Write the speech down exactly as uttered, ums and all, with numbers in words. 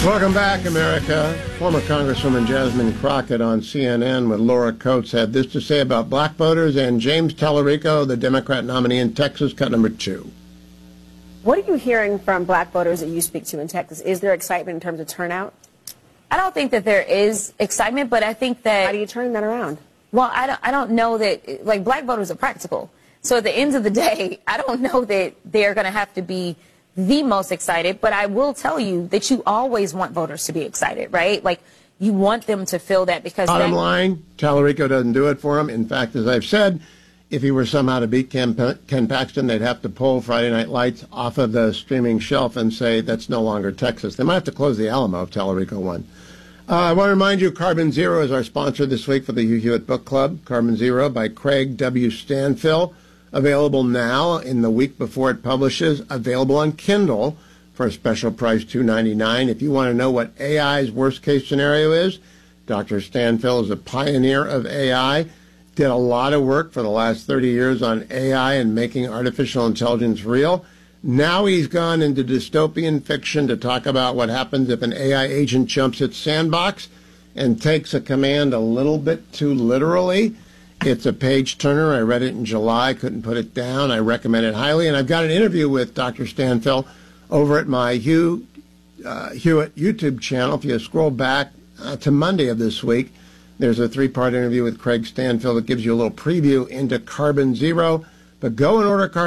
Welcome back, America. Former Congresswoman Jasmine Crockett on C N N with Laura Coates had this to say about black voters and James Tallarico, the Democrat nominee in Texas, cut number two. What are you hearing from black voters that you speak to in Texas? Is there excitement in terms of turnout? I don't think that there is excitement, but I think that... How do you turn that around? Well, I don't, I don't know that, like, black voters are practical. So at the end of the day, I don't know that they're going to have to be the most excited, but I will tell you that you always want voters to be excited, right? Like, you want them to feel that because... Bottom that, line, Tallarico doesn't do it for him. In fact, as I've said, if he were somehow to beat Ken, Ken Paxton, they'd have to pull Friday Night Lights off of the streaming shelf and say that's no longer Texas. They might have to close the Alamo if Tallarico won. Uh, I want to remind you, Carbon Zero is our sponsor this week for the Hugh Hewitt Book Club. Carbon Zero by Craig W. Stanfill. Available now in the week before it publishes. Available on Kindle for a special price, two ninety-nine. If you want to know what A I's worst-case scenario is, Doctor Stanfill is a pioneer of A I. Did a lot of work for the last thirty years on A I and making artificial intelligence real. Now he's gone into dystopian fiction to talk about what happens if an A I agent jumps its sandbox and takes a command a little bit too literally. It's a page-turner. I read it in July, couldn't put it down. I recommend it highly. And I've got an interview with Doctor Stanfill over at my Hugh uh, Hewitt YouTube channel. If you scroll back uh, to Monday of this week, there's a three-part interview with Craig Stanfill that gives you a little preview into Carbon Zero. But go and order Carbon